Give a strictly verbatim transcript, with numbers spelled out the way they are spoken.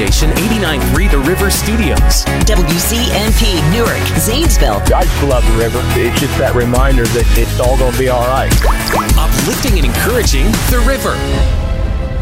station, eighty-nine point three The River Studios. W C N P, Newark, Zanesville. I just love the river. It's just that reminder that it's all going to be all right. Uplifting and encouraging The River.